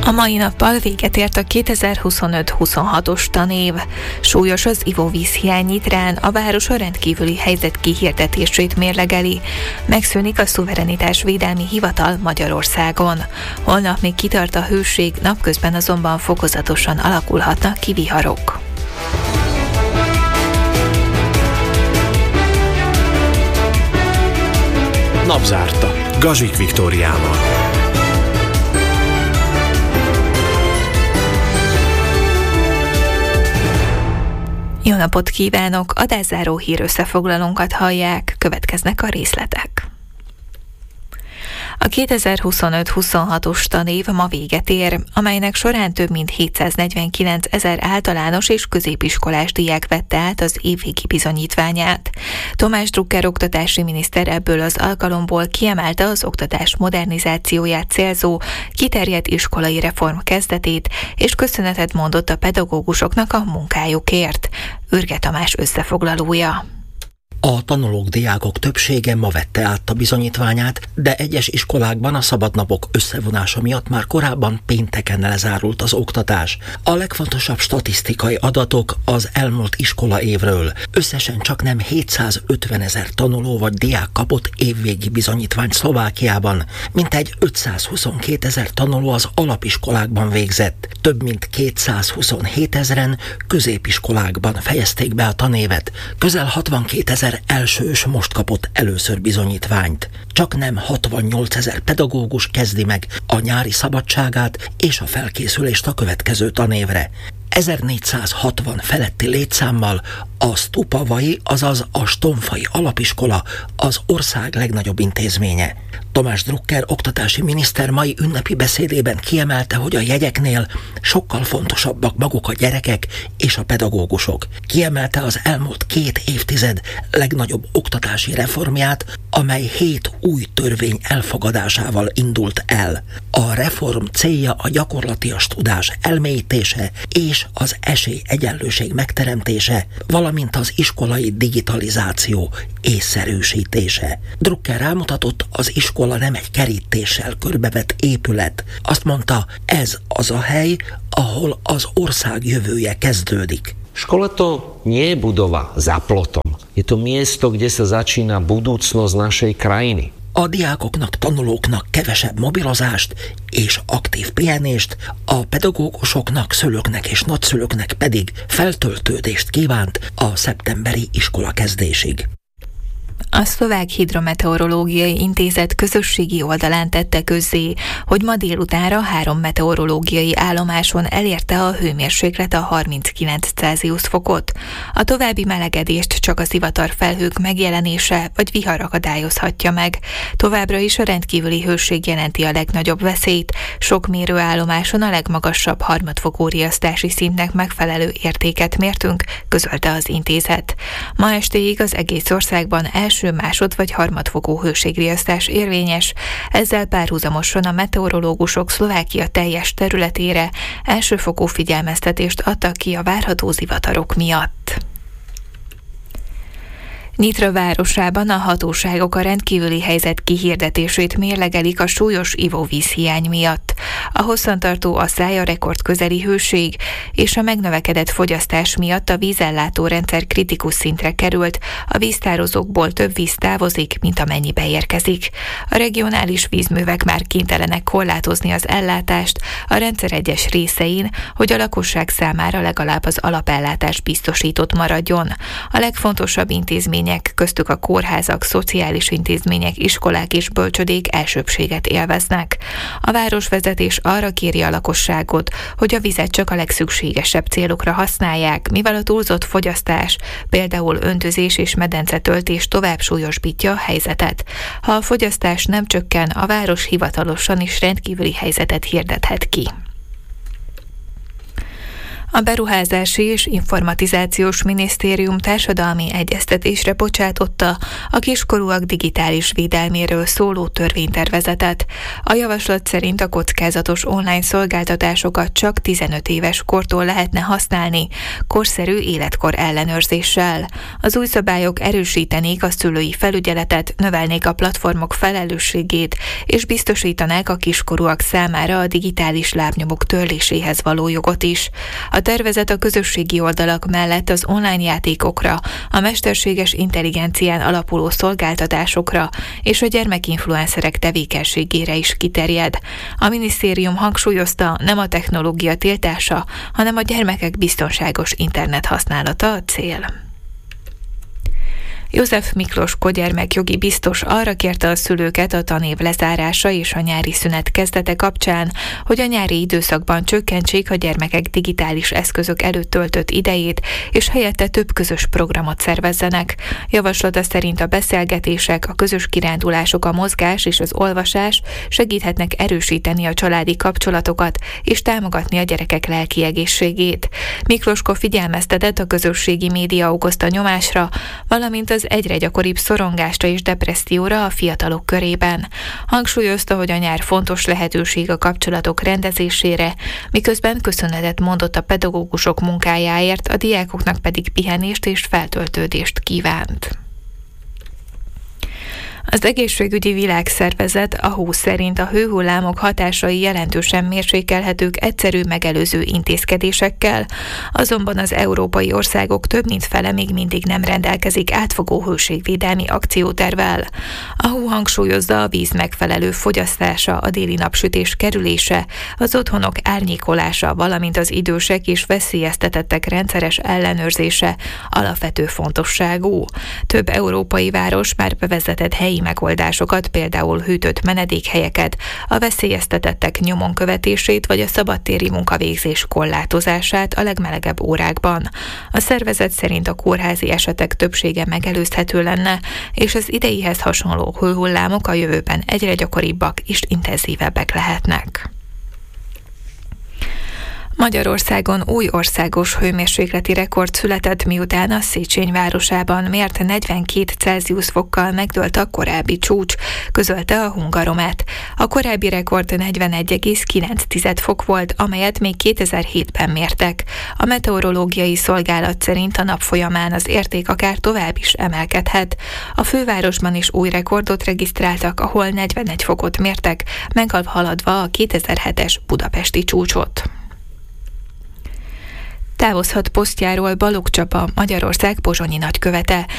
A mai nappal véget ért a 2025-26-os tanév. Súlyos az ivóvízhiány Nyitrán, a város a rendkívüli helyzet kihirdetését mérlegeli. Megszűnik a szuverenitásvédelmi hivatal Magyarországon. Holnap még kitart a hőség, napközben azonban fokozatosan alakulhatnak ki viharok. Napzárta. Gazsik Viktóriával. Jó napot kívánok! Adászáró hírösszefoglalónkat hallják, következnek a részletek. A 2025-26-os tanév ma véget ér, amelynek során több mint 749 000 általános és középiskolás diák vette át az évvégi bizonyítványát. Tomás Drucker oktatási miniszter ebből az alkalomból kiemelte az oktatás modernizációját célzó, kiterjedt iskolai reform kezdetét, és köszönetet mondott a pedagógusoknak a munkájukért. Ürge Tamás összefoglalója. A tanulók, diákok többsége ma vette át a bizonyítványát, de egyes iskolákban a szabadnapok összevonása miatt már korábban pénteken lezárult az oktatás. A legfontosabb statisztikai adatok az elmúlt iskola évről. Összesen csak nem 750 000 tanuló vagy diák kapott évvégi bizonyítványt Szlovákiában, mintegy 522 000 tanuló az alapiskolákban végzett. Több mint 227 000-en középiskolákban fejezték be a tanévet. Közel 62 000 elsős most kapott először bizonyítványt. Csak nem 68 000 pedagógus kezdi meg a nyári szabadságát és a felkészülést a következő tanévre. 1460 feletti létszámmal a Stupavai, azaz a Stonfai Alapiskola az ország legnagyobb intézménye. Tomás Drucker oktatási miniszter mai ünnepi beszédében kiemelte, hogy a jegyeknél sokkal fontosabbak maguk a gyerekek és a pedagógusok. Kiemelte az elmúlt 2 évtized legnagyobb oktatási reformját, amely 7 új törvény elfogadásával indult el. A reform célja a gyakorlatias tudás elmélyítése és az esélyegyenlőség megteremtése, valamint az iskolai digitalizáció észszerűsítése. Drucker rámutatott, az iskola nem egy kerítéssel körbevett épület. Azt mondta, ez az a hely, ahol az ország jövője kezdődik. Škola to nie je budova za plotom. Je to miesto, kde sa začína budúcnosť našej krajiny. A diákoknak, tanulóknak kevesebb mobilozást és aktív pihenést, a pedagógusoknak, szülőknek és nagyszülőknek pedig feltöltődést kívánt a szeptemberi iskolakezdésig. A Szlovák Hidrometeorológiai Intézet közösségi oldalán tette közzé, hogy ma délutánra 3 meteorológiai állomáson elérte a hőmérséklet a 39 Celsius fokot. A további melegedést csak a zivatarfelhők megjelenése vagy vihar akadályozhatja meg. Továbbra is a rendkívüli hőség jelenti a legnagyobb veszélyt, sok mérőállomáson a legmagasabb harmadfokú riasztási szintnek megfelelő értéket mértünk, közölte az intézet. Ma estéig az egész országban első, másod vagy harmadfokú hőségriasztás érvényes, ezzel párhuzamosan a meteorológusok Szlovákia teljes területére elsőfokú figyelmeztetést adtak ki a várható zivatarok miatt. Nyitra városában a hatóságok a rendkívüli helyzet kihirdetését mérlegelik a súlyos ivóvízhiány miatt. A hosszantartó asszály, a rekord közeli hőség és a megnövekedett fogyasztás miatt a vízellátó rendszer kritikus szintre került, a víztározókból több víz távozik, mint amennyi beérkezik. A regionális vízművek már kénytelenek korlátozni az ellátást a rendszer egyes részein, hogy a lakosság számára legalább az alapellátás biztosított maradjon. A legfontosabb intézmény, köztük a kórházak, szociális intézmények, iskolák és bölcsödék elsőbbséget élveznek. A városvezetés arra kéri a lakosságot, hogy a vizet csak a legszükségesebb célokra használják, mivel a túlzott fogyasztás, például öntözés és medencetöltés tovább súlyosbítja a helyzetet. Ha a fogyasztás nem csökken, a város hivatalosan is rendkívüli helyzetet hirdethet ki. A Beruházási és Informatizációs Minisztérium társadalmi egyeztetésre bocsátotta a kiskorúak digitális védelméről szóló törvénytervezetet. A javaslat szerint a kockázatos online szolgáltatásokat csak 15 éves kortól lehetne használni, korszerű életkor ellenőrzéssel. Az új szabályok erősítenék a szülői felügyeletet, növelnék a platformok felelősségét, és biztosítanák a kiskorúak számára a digitális lábnyomok törléséhez való jogot is. A tervezet a közösségi oldalak mellett az online játékokra, a mesterséges intelligencián alapuló szolgáltatásokra és a gyermekinfluencerek tevékenységére is kiterjed. A minisztérium hangsúlyozta, nem a technológia tiltása, hanem a gyermekek biztonságos internet használata a cél. József Miklós gyermekjogi biztos arra kérte a szülőket a tanév lezárása és a nyári szünet kezdete kapcsán, hogy a nyári időszakban csökkentsék a gyermekek digitális eszközök előtt töltött idejét, és helyette több közös programot szervezzenek. Javaslata szerint a beszélgetések, a közös kirándulások, a mozgás és az olvasás segíthetnek erősíteni a családi kapcsolatokat és támogatni a gyerekek lelki egészségét. Miklóska figyelmeztetett a közösségi média okozta nyomásra, valamint az egyre gyakoribb szorongásra és depresszióra a fiatalok körében. Hangsúlyozta, hogy a nyár fontos lehetőség a kapcsolatok rendezésére, miközben köszönetet mondott a pedagógusok munkájáért, a diákoknak pedig pihenést és feltöltődést kívánt. Az Egészségügyi Világszervezet a WHO szerint a hőhullámok hatásai jelentősen mérsékelhetők egyszerű megelőző intézkedésekkel, azonban az európai országok több mint fele még mindig nem rendelkezik átfogó hőségvédelmi akciótervvel. A WHO hangsúlyozza, a víz megfelelő fogyasztása, a déli napsütés kerülése, az otthonok árnyékolása, valamint az idősek és veszélyeztetettek rendszeres ellenőrzése alapvető fontosságú. Több európai város már bevezetett helyi megoldásokat, például hűtött menedékhelyeket, a veszélyeztetettek nyomon követését vagy a szabadtéri munkavégzés korlátozását a legmelegebb órákban. A szervezet szerint a kórházi esetek többsége megelőzhető lenne, és az ideihez hasonló hőhullámok a jövőben egyre gyakoribbak és intenzívebbek lehetnek. Magyarországon új országos hőmérsékleti rekord született, miután a Széchenyi városában mért 42 Celsius fokkal megdőlt a korábbi csúcs, közölte a Hungaromet. A korábbi rekord 41,9 fok volt, amelyet még 2007-ben mértek. A meteorológiai szolgálat szerint a nap folyamán az érték akár tovább is emelkedhet. A fővárosban is új rekordot regisztráltak, ahol 41 fokot mértek, meghaladva a 2007-es budapesti csúcsot. Távozhat posztjáról Balogh Csaba, Magyarország pozsonyi nagykövete.